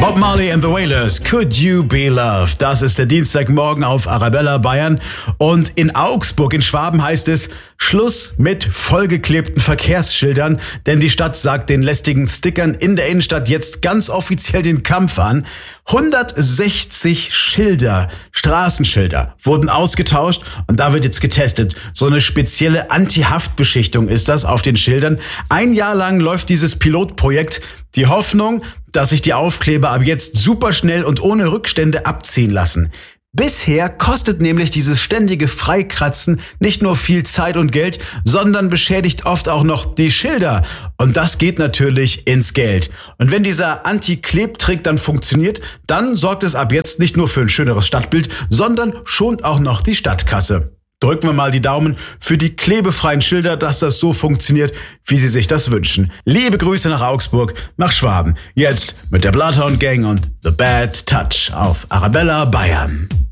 Bob Marley and the Wailers, Could You Be Loved? Das ist der Dienstagmorgen auf Arabella Bayern. Und in Augsburg, in Schwaben heißt es, Schluss mit vollgeklebten Verkehrsschildern, denn die Stadt sagt den lästigen Stickern in der Innenstadt jetzt ganz offiziell den Kampf an. 160 Schilder, Straßenschilder, wurden ausgetauscht und da wird jetzt getestet. So eine spezielle Anti-Haftbeschichtung ist das auf den Schildern. Ein Jahr lang läuft dieses Pilotprojekt. Die Hoffnung, dass sich die Aufkleber ab jetzt super schnell und ohne Rückstände abziehen lassen. Bisher kostet nämlich dieses ständige Freikratzen nicht nur viel Zeit und Geld, sondern beschädigt oft auch noch die Schilder. Und das geht natürlich ins Geld. Und wenn dieser Anti-Klebtrick dann funktioniert, dann sorgt es ab jetzt nicht nur für ein schöneres Stadtbild, sondern schont auch noch die Stadtkasse. Drücken wir mal die Daumen für die klebefreien Schilder, dass das so funktioniert, wie Sie sich das wünschen. Liebe Grüße nach Augsburg, nach Schwaben. Jetzt mit der Bloodhound Gang und The Bad Touch auf Arabella Bayern.